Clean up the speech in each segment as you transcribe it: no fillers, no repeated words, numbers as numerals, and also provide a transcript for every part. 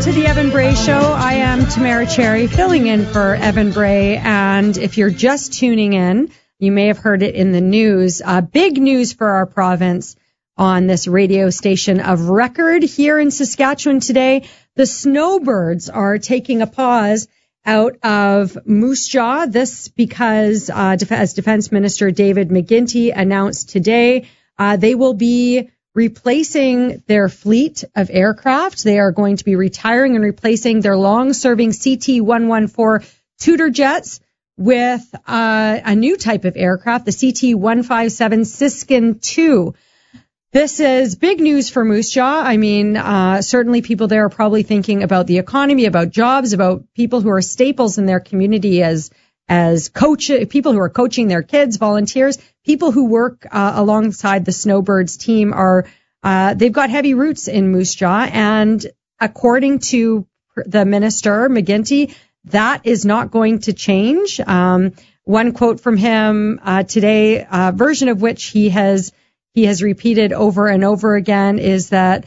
to the Evan Bray Show. I am Tamara Cherry, filling in for Evan Bray. And if you're just tuning in, you may have heard it in the news. Big news for our province on this radio station of record here in Saskatchewan today. The snowbirds are taking a pause out of Moose Jaw. This because, as Defense Minister David McGuinty announced today, they will be replacing their fleet of aircraft. They are going to be retiring and replacing their long-serving CT-114 Tudor jets with a new type of aircraft, the CT-157 Siskin II. This is big news for Moose Jaw. I mean, certainly people there are probably thinking about the economy, about jobs, about people who are staples in their community as people who are coaching their kids, volunteers, people who work alongside the Snowbirds team they've got heavy roots in Moose Jaw. And according to the minister, McGuinty, that is not going to change. One quote from him today, version of which he has repeated over and over again, is that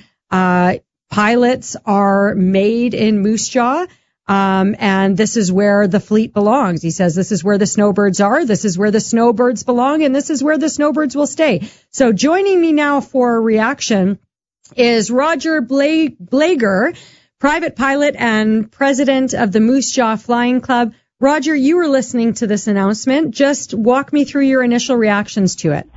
pilots are made in Moose Jaw. And this is where the fleet belongs. He says this is where the Snowbirds are, this is where the Snowbirds belong, and this is where the Snowbirds will stay. So joining me now for a reaction is Roger Blager, private pilot and president of the Moose Jaw Flying Club. Roger, you were listening to this announcement. Just walk me through your initial reactions to it.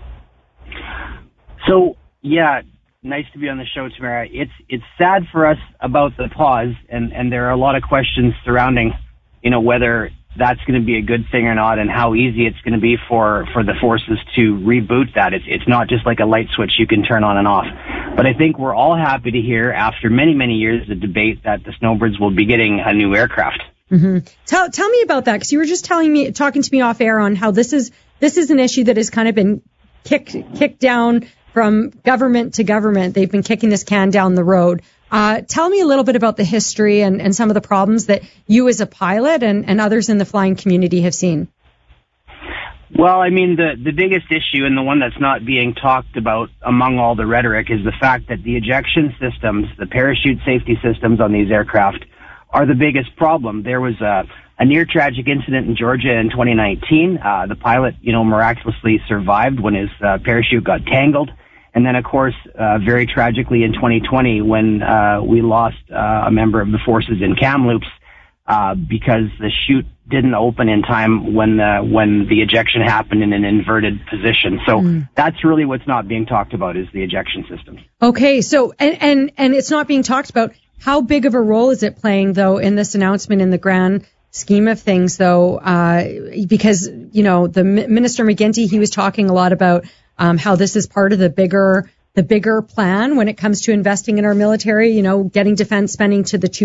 So, yeah, nice to be on the show, Tamara. It's sad for us about the pause, and there are a lot of questions surrounding, whether that's going to be a good thing or not, and how easy it's going to be for the forces to reboot that. It's not just like a light switch you can turn on and off. But I think we're all happy to hear, after many, many years of debate, that the Snowbirds will be getting a new aircraft. Mm-hmm. Tell me about that, because you were just talking to me off air on how this is an issue that has kind of been kicked down from government to government. They've been kicking this can down the road. Tell me a little bit about the history and some of the problems that you as a pilot and others in the flying community have seen. Well, I mean, the biggest issue, and the one that's not being talked about among all the rhetoric, is the fact that the ejection systems, the parachute safety systems on these aircraft, are the biggest problem. There was a near tragic incident in Georgia in 2019. The pilot, miraculously survived when his parachute got tangled. And then, of course, very tragically in 2020, when we lost a member of the forces in Kamloops because the chute didn't open in time when the ejection happened in an inverted position. So that's really what's not being talked about, is the ejection system. Okay, so and it's not being talked about. How big of a role is it playing, though, in this announcement in the grand scheme of things, though? Because the Minister McGuinty, he was talking a lot about how this is part of the bigger plan when it comes to investing in our military, getting defense spending to the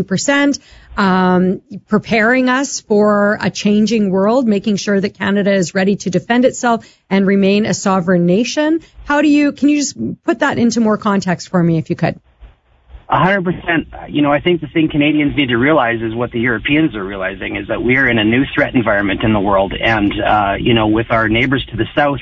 2%, preparing us for a changing world, making sure that Canada is ready to defend itself and remain a sovereign nation. Can you just put that into more context for me, if you could? 100%. I think the thing Canadians need to realize is what the Europeans are realizing, is that we are in a new threat environment in the world. And, with our neighbors to the south,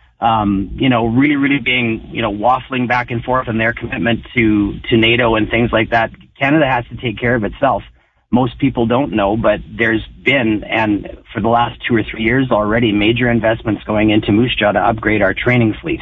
really being, waffling back and forth on their commitment to NATO and things like that, Canada has to take care of itself. Most people don't know, but there's been, and for the last 2 or 3 years already, major investments going into Moose Jaw to upgrade our training fleet.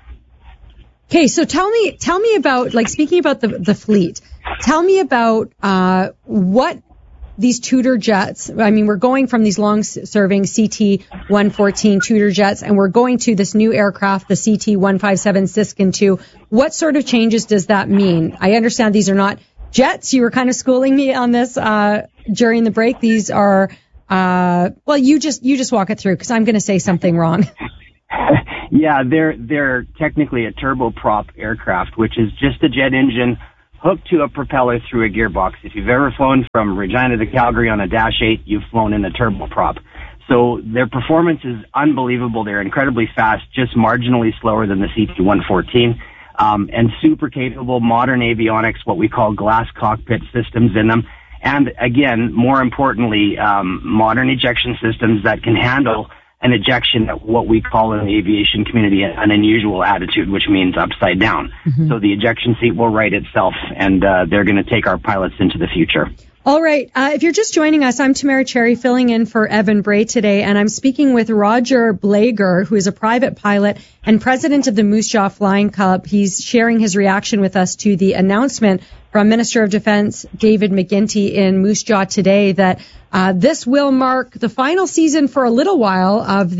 Okay, so tell me about, speaking about the fleet, tell me about what these Tudor jets, I mean, we're going from these long-serving CT-114 Tudor jets, and we're going to this new aircraft, the CT-157 Siskin II. What sort of changes does that mean? I understand these are not jets. You were kind of schooling me on this during the break. These are, you just walk it through, because I'm going to say something wrong. Yeah, they're technically a turboprop aircraft, which is just a jet engine hooked to a propeller through a gearbox. If you've ever flown from Regina to Calgary on a Dash 8, you've flown in a turboprop. So their performance is unbelievable. They're incredibly fast, just marginally slower than the CT-114, and super capable, modern avionics, what we call glass cockpit systems in them. And again, more importantly, modern ejection systems that can handle an ejection at what we call in the aviation community an unusual attitude, which means upside down. So the ejection seat will right itself, and they're going to take our pilots into the future. All right. If you're just joining us, I'm Tamara Cherry filling in for Evan Bray today, and I'm speaking with Roger Blager, who is a private pilot and president of the Moose Jaw Flying Club. He's sharing his reaction with us to the announcement from Minister of Defense David McGuinty in Moose Jaw today that this will mark the final season for a little while of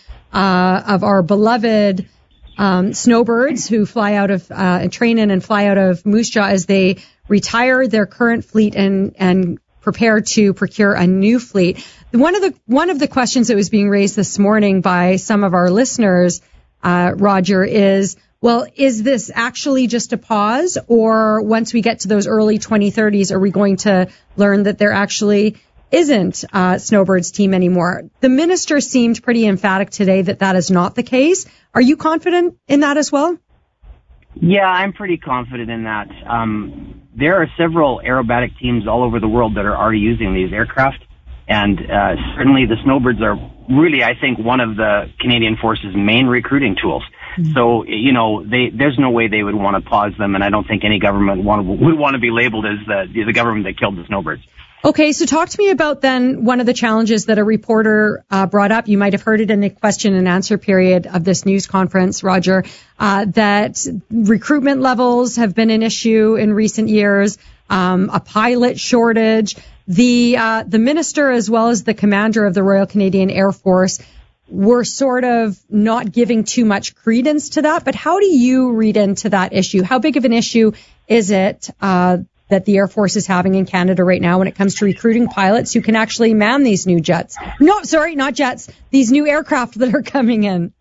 our beloved snowbirds who fly out of train in and fly out of Moose Jaw as they retire their current fleet and prepare to procure a new fleet. One of the questions that was being raised this morning by some of our listeners, Roger, is, well, is this actually just a pause, or once we get to those early 2030s, are we going to learn that there actually isn't Snowbird's team anymore? The minister seemed pretty emphatic today that that is not the case. Are you confident in that as well? Yeah, I'm pretty confident in that. There are several aerobatic teams all over the world that are already using these aircraft, and certainly the Snowbirds are really, I think, one of the Canadian Force's main recruiting tools. So, there's no way they would want to pause them, and I don't think any government would want to be labeled as the government that killed the Snowbirds. Okay, so talk to me about then one of the challenges that a reporter brought up. You might have heard it in the question and answer period of this news conference, Roger, that recruitment levels have been an issue in recent years, a pilot shortage. The minister as well as the commander of the Royal Canadian Air Force were sort of not giving too much credence to that. But how do you read into that issue? How big of an issue is it that the Air Force is having in Canada right now when it comes to recruiting pilots who can actually man these new jets? No, sorry, not jets. These new aircraft that are coming in.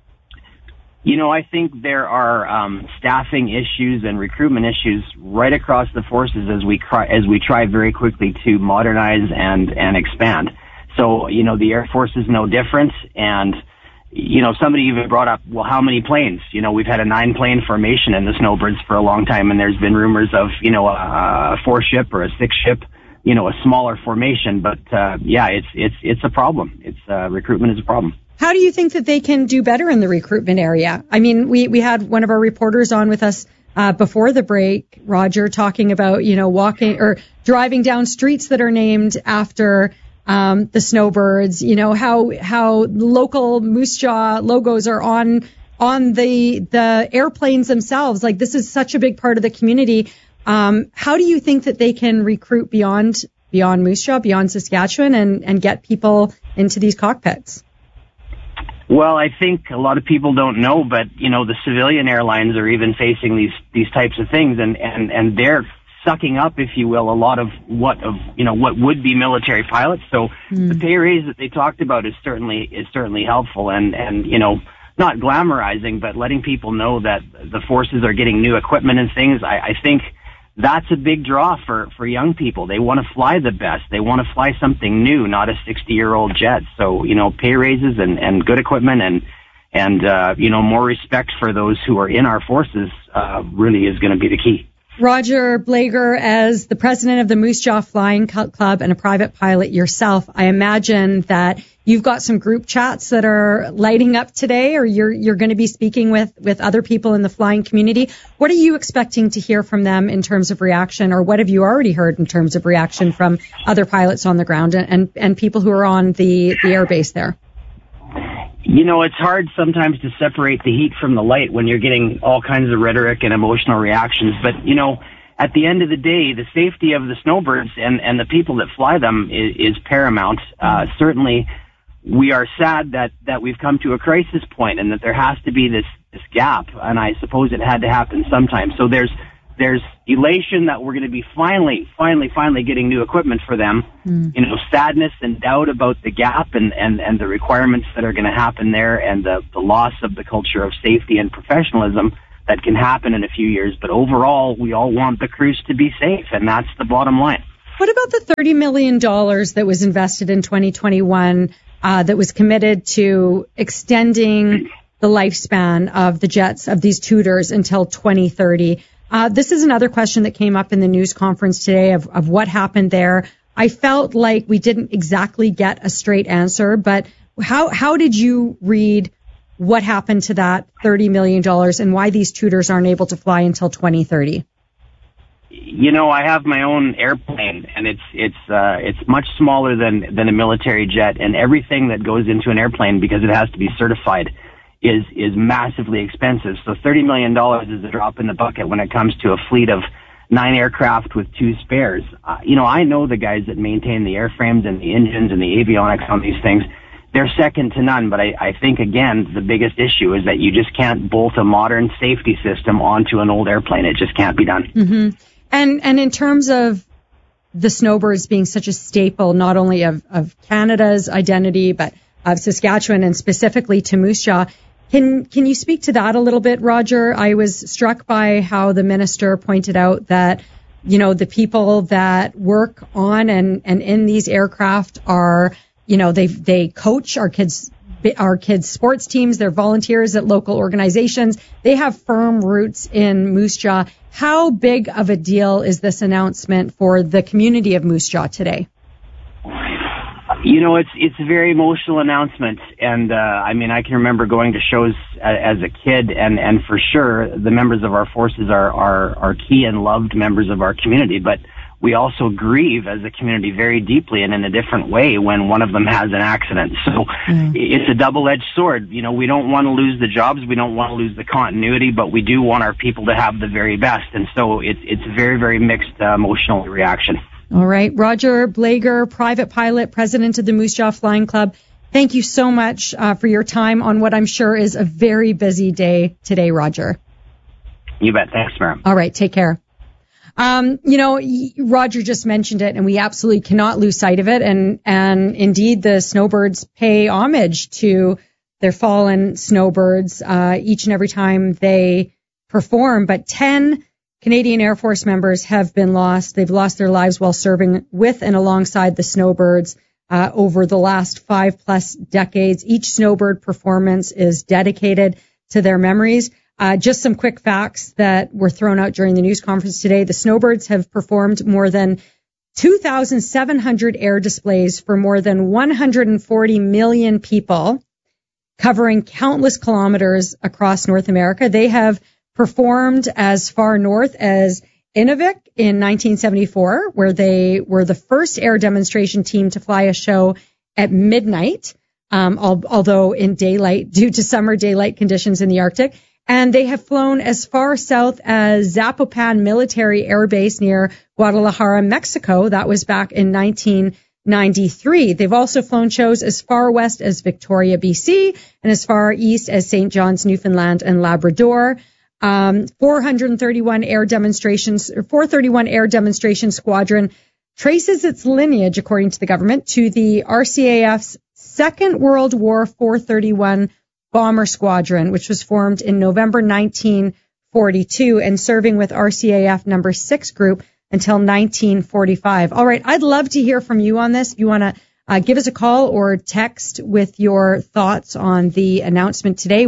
I think there are staffing issues and recruitment issues right across the forces as we try very quickly to modernize and expand. So, the Air Force is no different. And, somebody even brought up, well, how many planes? We've had a 9-plane formation in the Snowbirds for a long time, and there's been rumors of, a 4-ship or a 6-ship, a smaller formation. But, it's a problem. Recruitment is a problem. How do you think that they can do better in the recruitment area? I mean, we had one of our reporters on with us before the break, Roger, talking about, walking or driving down streets that are named after the Snowbirds, how local Moose Jaw logos are on the airplanes themselves. Like, this is such a big part of the community. How do you think that they can recruit beyond Moose Jaw, beyond Saskatchewan, and get people into these cockpits? Well, I think a lot of people don't know, but, the civilian airlines are even facing these types of things, and they're sucking up, if you will, a lot of what would be military pilots. So the pay raise that they talked about is certainly helpful, and not glamorizing, but letting people know that the forces are getting new equipment and things. I think that's a big draw for young people. They want to fly the best. They want to fly something new, not a 60-year-old jet. So, pay raises and good equipment and more respect for those who are in our forces really is going to be the key. Roger Blager, as the president of the Moose Jaw Flying Club and a private pilot yourself, I imagine that you've got some group chats that are lighting up today, or you're going to be speaking with other people in the flying community. What are you expecting to hear from them in terms of reaction, or what have you already heard in terms of reaction from other pilots on the ground and people who are on the airbase there? It's hard sometimes to separate the heat from the light when you're getting all kinds of rhetoric and emotional reactions. But, at the end of the day, the safety of the Snowbirds and the people that fly them is paramount. Certainly, we are sad that we've come to a crisis point and that there has to be this gap. And I suppose it had to happen sometime. So there's elation that we're going to be finally getting new equipment for them. Sadness and doubt about the gap and the requirements that are going to happen there, and the loss of the culture of safety and professionalism that can happen in a few years. But overall, we all want the crews to be safe, and that's the bottom line. What about the $30 million that was invested in 2021 that was committed to extending the lifespan of the jets, of these Tudors, until 2030? This is another question that came up in the news conference today of what happened there. I felt like we didn't exactly get a straight answer, but How did you read what happened to that $30 million and why these Tudors aren't able to fly until 2030? I have my own airplane, and it's much smaller than a military jet, and everything that goes into an airplane, because it has to be certified, is massively expensive. So $30 million is a drop in the bucket when it comes to a fleet of 9 aircraft with 2 spares. I know the guys that maintain the airframes and the engines and the avionics on these things. They're second to none, but I think, again, the biggest issue is that you just can't bolt a modern safety system onto an old airplane. It just can't be done. Mm-hmm. And in terms of the snowbirds being such a staple, not only of Canada's identity, but of Saskatchewan and specifically to Moose Jaw, can you speak to that a little bit, Roger? I was struck by how the minister pointed out that, the people that work on and in these aircraft are, they coach our kids' sports teams. They're volunteers at local organizations. They have firm roots in Moose Jaw. How big of a deal is this announcement for the community of Moose Jaw today? It's a very emotional announcement, and I can remember going to shows as a kid, and for sure the members of our forces are key and loved members of our community, but we also grieve as a community very deeply and in a different way when one of them has an accident. So It's a double-edged sword. We don't want to lose the jobs, we don't want to lose the continuity, but we do want our people to have the very best, and so it's a very, very mixed emotional reaction. All right. Roger Blager, private pilot, president of the Moose Jaw Flying Club. Thank you so much for your time on what I'm sure is a very busy day today, Roger. You bet. Thanks, Mara. All right. Take care. Roger just mentioned it, and we absolutely cannot lose sight of it. And indeed, the snowbirds pay homage to their fallen snowbirds each and every time they perform. But 10 Canadian Air Force members have been lost. They've lost their lives while serving with and alongside the snowbirds over the last 5+ decades. Each snowbird performance is dedicated to their memories. Just some quick facts that were thrown out during the news conference today. The snowbirds have performed more than 2,700 air displays for more than 140 million people, covering countless kilometers across North America. They have performed as far north as Inuvik in 1974, where they were the first air demonstration team to fly a show at midnight, although in daylight due to summer daylight conditions in the Arctic. And they have flown as far south as Zapopan Military Air Base near Guadalajara, Mexico. That was back in 1993. They've also flown shows as far west as Victoria, BC, and as far east as St. John's, Newfoundland and Labrador. 431 Air Demonstration Squadron traces its lineage, according to the government, to the RCAF's Second World War 431 Bomber Squadron, which was formed in November 1942 and serving with RCAF number 6 group until 1945. All right. I'd love to hear from you on this. If you want to give us a call or text with your thoughts on the announcement today,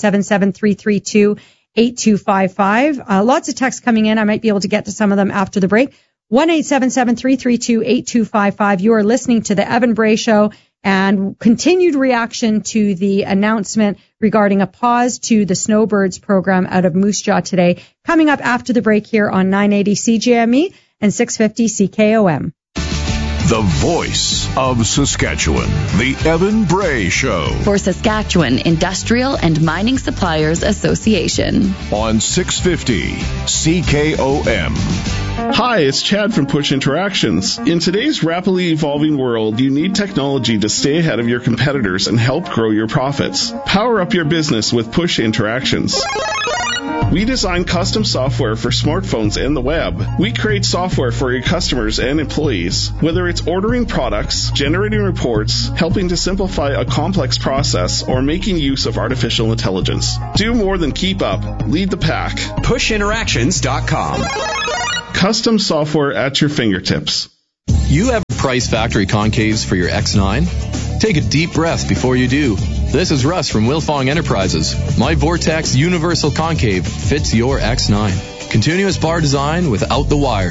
1-877-332-8255. Lots of texts coming in. I might be able to get to some of them after the break. 1-877-332-8255. You are listening to the Evan Bray Show, and continued reaction to the announcement regarding a pause to the Snowbirds program out of Moose Jaw today. Coming up after the break here on 980 CJME and 650 CKOM. The voice of Saskatchewan, the Evan Bray Show. For Saskatchewan Industrial and Mining Suppliers Association. On 650 CKOM. Hi, it's Chad from Push Interactions. In today's rapidly evolving world, you need technology to stay ahead of your competitors and help grow your profits. Power up your business with Push Interactions. We design custom software for smartphones and the web. We create software for your customers and employees. Whether it's ordering products, generating reports, helping to simplify a complex process, or making use of artificial intelligence. Do more than keep up. Lead the pack. PushInteractions.com. Custom software at your fingertips. You have Price Factory concaves for your X9? Take a deep breath before you do. This is Russ from Wilfong Enterprises. My Vortex Universal Concave fits your X9. Continuous bar design without the wires.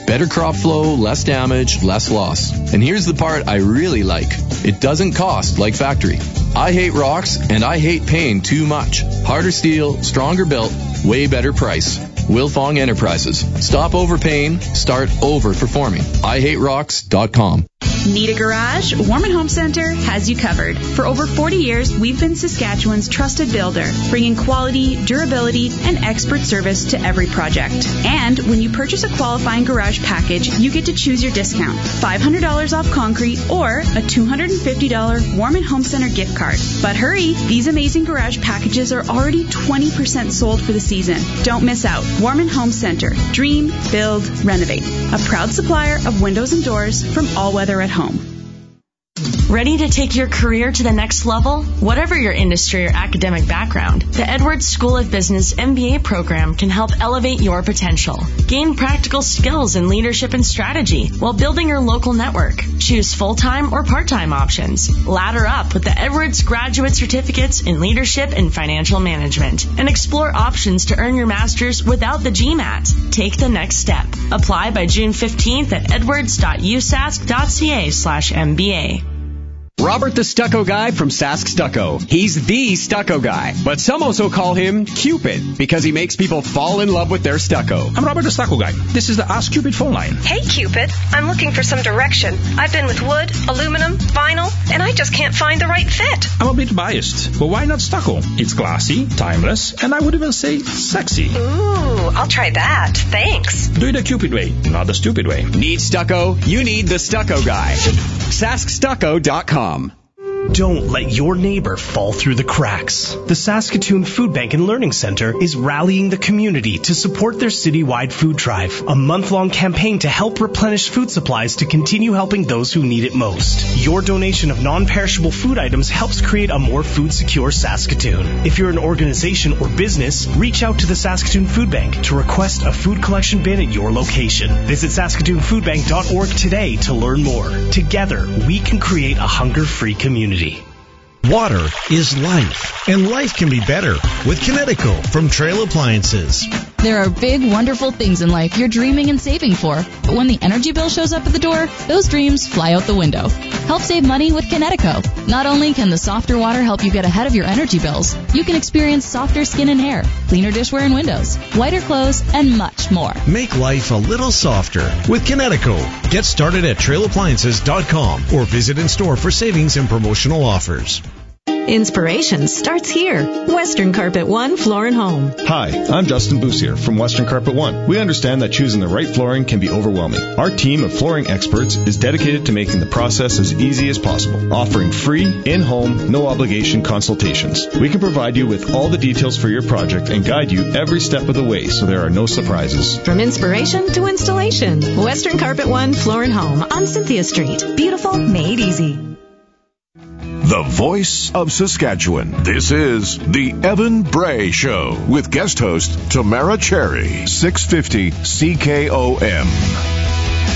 Better crop flow, less damage, less loss. And here's the part I really like. It doesn't cost like factory. I hate rocks and I hate paying too much. Harder steel, stronger built, way better price. Wilfong Enterprises. Stop overpaying, start overperforming. IHateRocks.com. Need a garage? Warman Home Center has you covered. For over 40 years, we've been Saskatchewan's trusted builder, bringing quality, durability, and expert service to every project. And when you purchase a qualifying garage package, you get to choose your discount. $500 off concrete or a $250 Warman Home Center gift card. But hurry, these amazing garage packages are already 20% sold for the season. Don't miss out. Warman Home Center. Dream, build, renovate. A proud supplier of windows and doors from All Weather at Home. Ready to take your career to the next level? Whatever your industry or academic background, the Edwards School of Business MBA program can help elevate your potential. Gain practical skills in leadership and strategy while building your local network. Choose full-time or part-time options. Ladder up with the Edwards Graduate Certificates in Leadership and Financial Management. And explore options to earn your master's without the GMAT. Take the next step. Apply by June 15th at edwards.usask.ca/MBA. Robert the Stucco Guy from Sask Stucco. He's the stucco guy, but some also call him Cupid because he makes people fall in love with their stucco. I'm Robert the Stucco Guy. This is the Ask Cupid phone line. Hey Cupid, I'm looking for some direction. I've been with wood, aluminum, vinyl, and I just can't find the right fit. I'm a bit biased, but why not stucco? It's classy, timeless, and I would even say sexy. Ooh, I'll try that. Thanks. Do it the Cupid way, not the stupid way. Need stucco? You need the Stucco Guy. SaskStucco.com. Don't let your neighbor fall through the cracks. The Saskatoon Food Bank and Learning Center is rallying the community to support their citywide food drive, a month-long campaign to help replenish food supplies to continue helping those who need it most. Your donation of non-perishable food items helps create a more food-secure Saskatoon. If you're an organization or business, reach out to the Saskatoon Food Bank to request a food collection bin at your location. Visit saskatoonfoodbank.org today to learn more. Together, we can create a hunger-free community. Water is life, and life can be better with Kinetico from Trail Appliances. There are big, wonderful things in life you're dreaming and saving for, but when the energy bill shows up at the door, those dreams fly out the window. Help save money with Kinetico. Not only can the softer water help you get ahead of your energy bills, you can experience softer skin and hair, cleaner dishware and windows, whiter clothes, and much more. Make life a little softer with Kinetico. Get started at trailappliances.com or visit in store for savings and promotional offers. Inspiration starts here. Western Carpet One Floor and Home. Hi, I'm Justin Boussier from Western Carpet One. We understand that choosing the right flooring can be overwhelming. Our team of flooring experts is dedicated to making the process as easy as possible, offering free, in-home, no-obligation consultations. We can provide you with all the details for your project and guide you every step of the way so there are no surprises. From inspiration to installation, Western Carpet One Floor and Home on Cynthia Street. Beautiful, made easy. The voice of Saskatchewan. This is the Evan Bray Show with guest host Tamara Cherry, 650 CKOM.